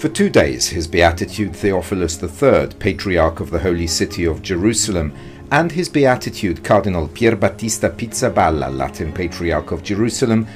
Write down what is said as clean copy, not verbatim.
For 2 days, His Beatitude Theophilus III, Patriarch of the Holy City of Jerusalem, and His Beatitude Cardinal Pierbattista Pizzaballa, Latin Patriarch of Jerusalem,